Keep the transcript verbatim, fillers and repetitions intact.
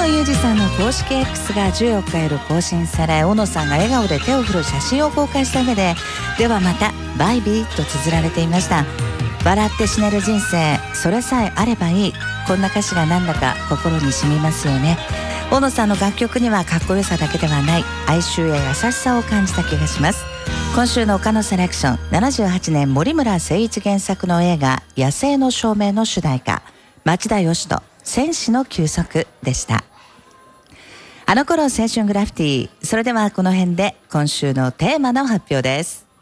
野裕二さんの公式 X がじゅうよっか夜更新され、小野さんが笑顔で手を振る写真を公開した上で、ではまたバイビーと綴られていました。笑って死ねる人生、それさえあればいい、こんな歌詞がなんだか心に染みますよね。小野さんの楽曲にはかっこよさだけではない哀愁や優しさを感じた気がします。今週の岡野セレクション、ななじゅうはちねん森村誠一原作の映画野生の証明の主題歌、町田義人戦士の休息でした。あの頃青春グラフィティ。それではこの辺で今週のテーマの発表です。